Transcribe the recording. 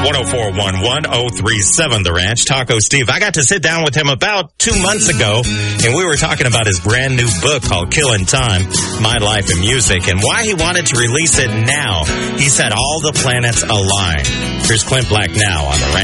10411-037 The Ranch. Taco Steve. I got to sit down with him about 2 months ago, and we were talking about his brand new book called Killing Time, My Life in Music, and why he wanted to release it now. He said all the planets align. Here's Clint Black now on The Ranch.